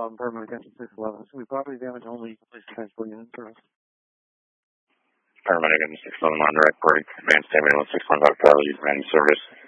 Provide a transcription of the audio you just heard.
611, permanent attention 611. So we property damage only, please transport unit service. Paramedic in 611 on direct break. Advanced statement 161 Dr. Charlie, using manual service.